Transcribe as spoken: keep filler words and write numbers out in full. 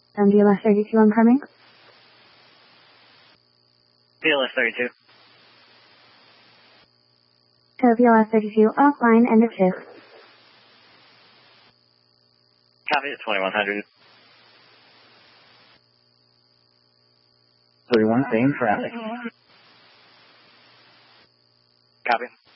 Um, D L S thirty-two on priming. D L S thirty-two. So D L S thirty-two offline, end of shift. Copy at twenty-one hundred. thirty-one, same traffic. Copy.